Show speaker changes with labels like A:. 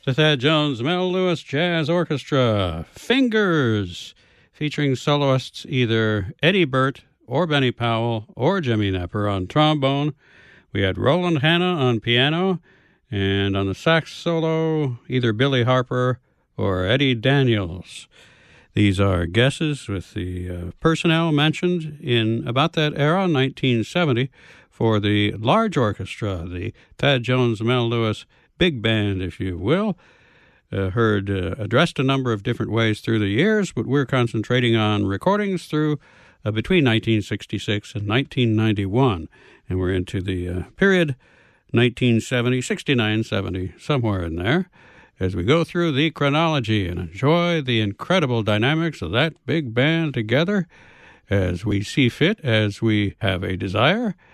A: The Thad Jones Mel Lewis Jazz Orchestra, Fingers, featuring soloists either Eddie Burt or Benny Powell or Jimmy Knepper on trombone. We had Roland Hanna on piano, and on the sax solo, either Billy Harper or Eddie Daniels. These are guesses with the personnel mentioned in about that era, 1970, for the large orchestra, the Thad Jones Mel Lewis Big Band, if you will. Heard addressed a number of different ways through the years, but we're concentrating on recordings through between 1966 and 1991. And we're into the period 1970, 69, 70, somewhere in there, as we go through the chronology and enjoy the incredible dynamics of that big band together as we see fit, as we have a desire.